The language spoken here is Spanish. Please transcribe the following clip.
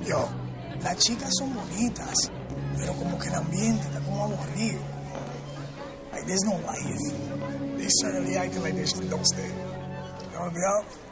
Yo, las chicas son bonitas, pero como que el ambiente está como aburrido. Like, there's no life. They certainly acting like they don't stay. You know what I'm